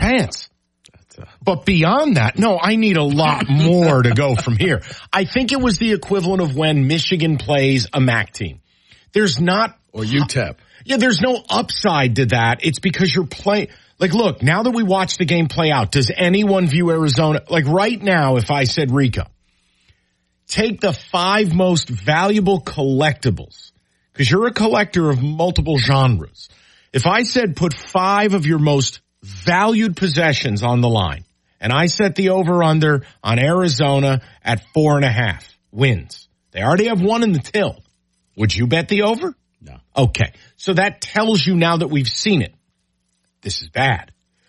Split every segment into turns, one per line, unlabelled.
pants. But beyond that, no, I need a lot more to go from here. I think it was the equivalent of when Michigan plays a MAC team. There's not...
Or UTEP.
Yeah, there's no upside to that. It's because you're playing... Like, look, now that we watch the game play out, does anyone view Arizona... Like, right now, if I said, Rico, take the 5 most valuable collectibles, because you're a collector of multiple genres. If I said put 5 of your most valued possessions on the line, and I set the over-under on Arizona at 4.5 wins. They already have 1 in the till. Would you bet the over?
No.
Okay. So that tells you now that we've seen it. This is bad.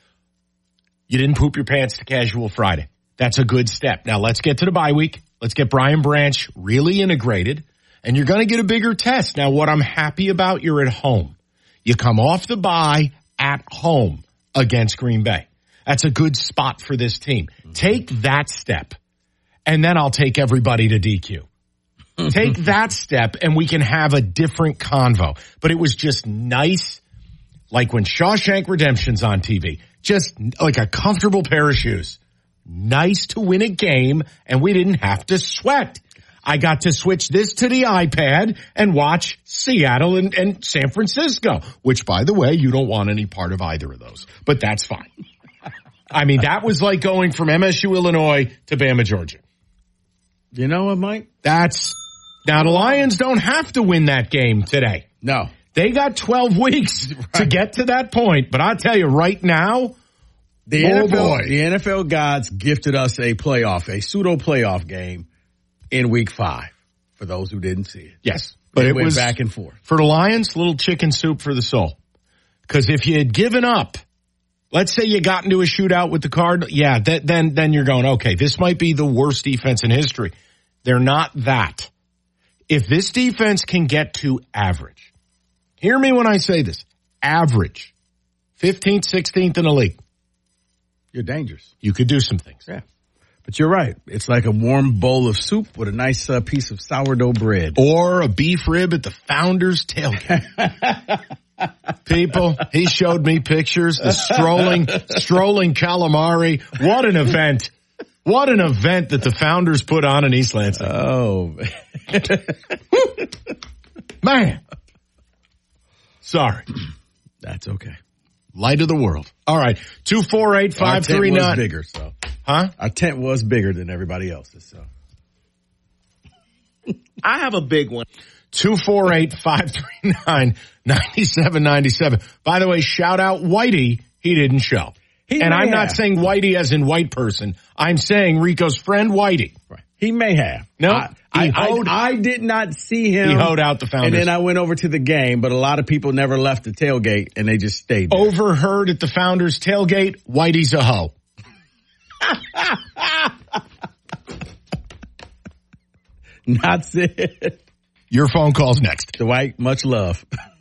You didn't poop your pants to Casual Friday. That's a good step. Now let's get to the bye week. Let's get Brian Branch really integrated, and you're going to get a bigger test. Now what I'm happy about, you're at home. You come off the bye at home against Green Bay. That's a good spot for this team. Take that step, and then I'll take everybody to DQ. Take that step, and we can have a different convo. But it was just nice, like when Shawshank Redemption's on TV, just like a comfortable pair of shoes. Nice to win a game, and we didn't have to sweat. I got to switch this to the iPad and watch Seattle and San Francisco, which, by the way, you don't want any part of either of those. But that's fine. I mean, that was like going from MSU, Illinois to Bama, Georgia.
You know what, Mike?
Now, the Lions don't have to win that game today.
No.
They got 12 weeks to get to that point. But I'll tell you right now,
the NFL gods gifted us a pseudo playoff game in week 5, for those who didn't see it.
Yes. But it
went
was
back and forth.
For the Lions, little chicken soup for the soul. Because if you had given up, let's say you got into a shootout with the Cardinals, then you're going, okay, this might be the worst defense in history. They're not that. If this defense can get to average, hear me when I say this, average, 15th, 16th in the league,
you're dangerous.
You could do some things.
Yeah. But you're right. It's like a warm bowl of soup with a nice piece of sourdough bread.
Or a beef rib at the Founders tailgate. People, he showed me pictures, the strolling calamari. What an event. What an event that the Founders put on in East Lansing.
Oh,
man. Sorry.
That's okay.
Light of the world. All right. 248-539.
Our tent was bigger, so.
Huh?
Our tent was bigger than everybody else's, so.
I have a big one.
248-539-9797. By the way, shout out Whitey. He didn't show. And I'm not saying Whitey as in white person. I'm saying Rico's friend Whitey.
Right. He may have.
No,
I did not see him.
He hoed out the Founders.
And then I went over to the game, but a lot of people never left the tailgate, and they just stayed there.
Overheard at the Founders tailgate, Whitey's a hoe.
That's it.
Your phone call's next.
Dwight, much love.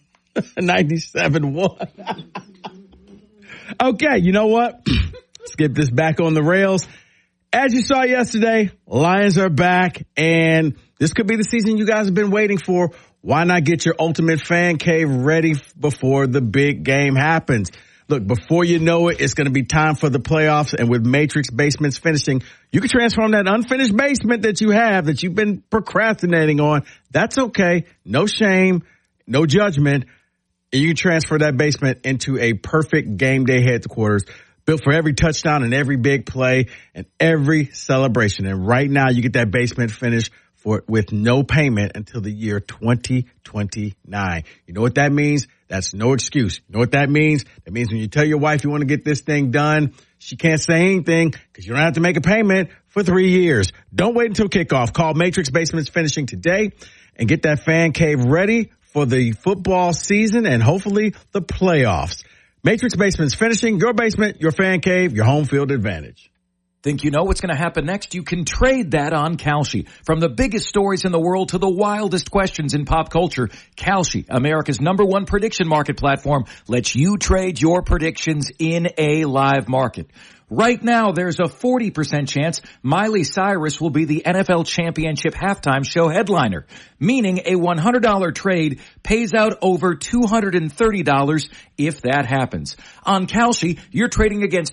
97.1. Okay, you know what? Let's get this back on the rails. As you saw yesterday, Lions are back, and this could be the season you guys have been waiting for. Why not get your ultimate fan cave ready before the big game happens? Look, before you know it, it's going to be time for the playoffs, and with Matrix Basements Finishing, you can transform that unfinished basement that you have, that you've been procrastinating on. That's okay. No shame, no judgment. You can transfer that basement into a perfect game day headquarters built for every touchdown and every big play and every celebration. And right now you get that basement finished with no payment until the year 2029. You know what that means? That's no excuse. You know what that means? That means when you tell your wife you want to get this thing done, she can't say anything because you don't have to make a payment for 3 years. Don't wait until kickoff. Call Matrix Basements Finishing today and get that fan cave ready for the football season and hopefully the playoffs. Matrix Basements Finishing, your basement, your fan cave, your home field advantage.
Think you know what's going to happen next? You can trade that on Kalshi. From the biggest stories in the world to the wildest questions in pop culture, Kalshi, America's #1 prediction market platform, lets you trade your predictions in a live market. Right now, there's a 40% chance Miley Cyrus will be the NFL Championship halftime show headliner, meaning a $100 trade pays out over $230 if that happens. On Kalshi, you're trading against